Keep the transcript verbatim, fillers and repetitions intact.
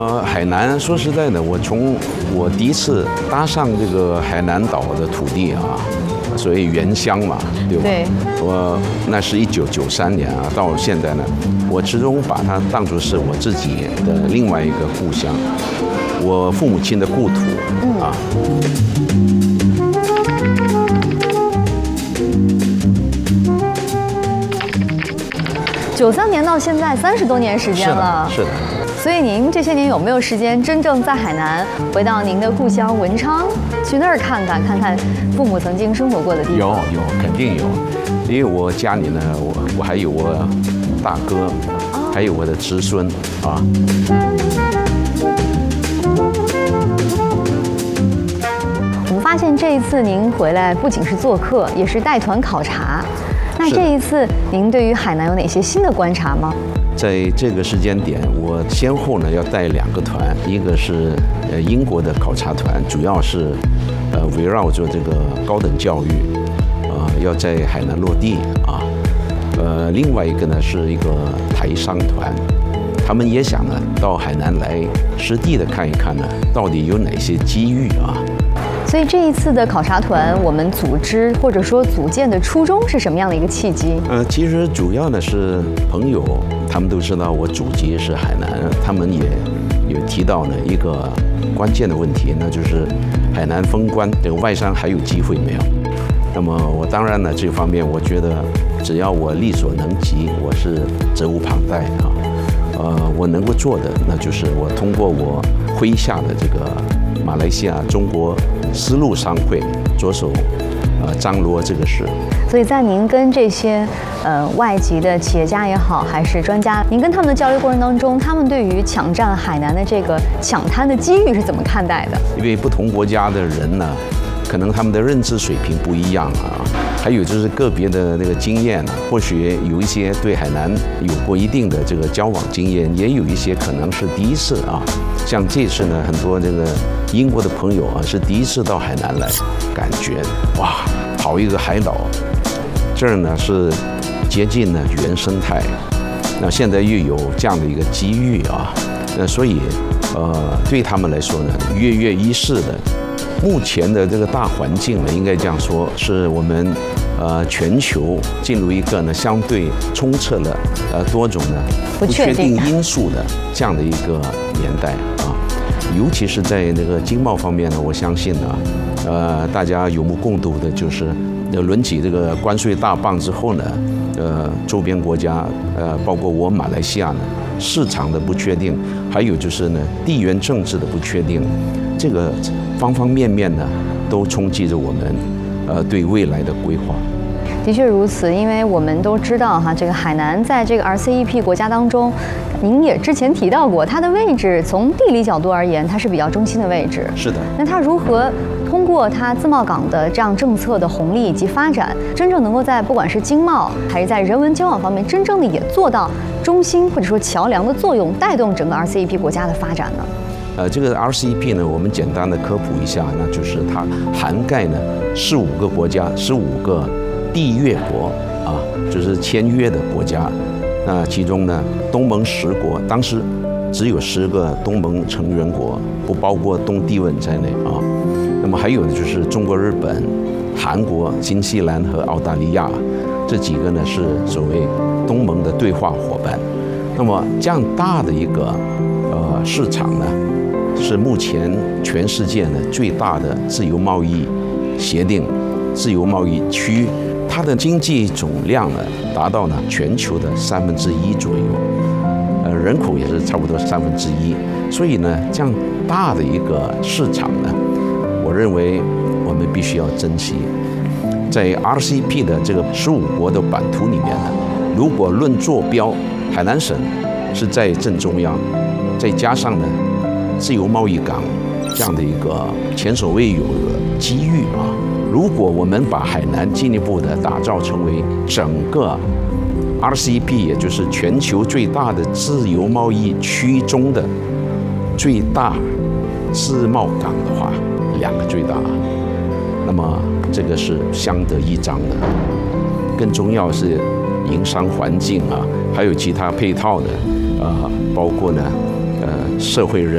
呃，海南说实在的，我从我第一次搭上这个海南岛的土地啊，所谓原乡嘛，对吧？ 对。 我那是一九九三年啊，到现在呢，我始终把它当作是我自己的另外一个故乡，我父母亲的故土啊。 九三年到现在三十多年时间了， 是的，是的。 所以您这些年有没有时间真正在海南回到您的故乡文昌，去那儿看看看看父母曾经生活过的地方？ 有有，肯定有，因为我家里呢，我我还有我大哥，哦、还有我的侄孙啊。 我们发现这一次您回来不仅是做客，也是带团考察。那这一次您对于海南有哪些新的观察吗？ 在这个时间点，我先后呢要带两个团，一个是呃英国的考察团，主要是呃围绕着这个高等教育，啊、呃、要在海南落地啊，呃另外一个呢是一个台商团，他们也想呢到海南来实地的看一看呢，到底有哪些机遇啊。 所以这一次的考察团，我们组织或者说组建的初衷是什么样的一个契机？ 呃，其实主要呢是朋友，他们都知道我祖籍是海南，他们也有提到呢一个关键的问题，那就是海南封关这个外商还有机会没有？那么我当然呢这方面，我觉得只要我力所能及，我是责无旁贷啊。呃，我能够做的，那就是我通过我麾下的这个马来西亚中国丝路商会着手，呃，张罗这个事。 所以在您跟这些呃外籍的企业家也好，还是专家，您跟他们的交流过程当中，他们对于抢占海南的这个抢滩的机遇是怎么看待的？ 因为不同国家的人呢，可能他们的认知水平不一样啊。还有就是个别的那个经验啊，或许有一些对海南有过一定的这个交往经验，也有一些可能是第一次啊。像这次呢，很多这个英国的朋友啊，是第一次到海南来，感觉哇，好一个海岛，这儿呢是接近呢原生态，那现在又有这样的一个机遇啊，那所以呃对他们来说呢，跃跃欲试的。目前的这个大环境呢，应该这样说，是我们呃全球进入一个呢相对充斥了呃多种呢不确定因素的这样的一个年代啊，尤其是在那个经贸方面呢，我相信呢，呃大家有目共睹的就是，轮起这个关税大棒之后呢，呃周边国家呃包括我马来西亚呢，市场的不确定，还有就是呢地缘政治的不确定。这个方方面面呢，都冲击着我们，呃，对未来的规划。 的确如此，因为我们都知道哈，这个海南在这个 R C E P 国家当中，您也之前提到过，它的位置从地理角度而言，它是比较中心的位置。 是的。 那它如何通过它自贸港的这样政策的红利以及发展，真正能够在不管是经贸还是在人文交往方面，真正的也做到中心或者说桥梁的作用，带动整个 R C E P 国家的发展呢？ 呃，这个 R C E P 呢，我们简单的科普一下，那就是它涵盖呢十五个国家，十五个缔约国啊，就是签约的国家。那其中呢，东盟十国，当时只有十个东盟成员国，不包括东帝汶在内啊。那么还有呢，就是中国、日本、韩国、新西兰和澳大利亚这几个呢是所谓东盟的对话伙伴。那么这样大的一个呃市场呢，是目前全世界呢最大的自由贸易协定、自由贸易区，它的经济总量呢达到呢全球的三分之一左右，呃，人口也是差不多三分之一。所以呢，这样大的一个市场呢，我认为我们必须要珍惜。在 R C E P 的这个十五国的版图里面呢，如果论坐标，海南省是在正中央，再加上呢自由贸易港这样的一个前所未有的机遇啊！如果我们把海南进一步的打造成为整个 R C E P， 也就是全球最大的自由贸易区中的最大自贸港的话，两个最大，那么这个是相得益彰的。更重要是营商环境啊，还有其他配套的，呃，包括呢，呃，社会人